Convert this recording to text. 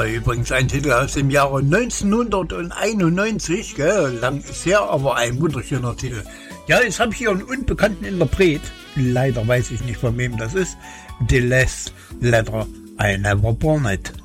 Ja, übrigens ein Titel aus dem Jahre 1991, gell? Lang ist her, aber ein wunderschöner Titel. Ja, jetzt habe ich hier einen unbekannten Interpret. Leider weiß ich nicht, von wem das ist. The Last Letter I Never Born It.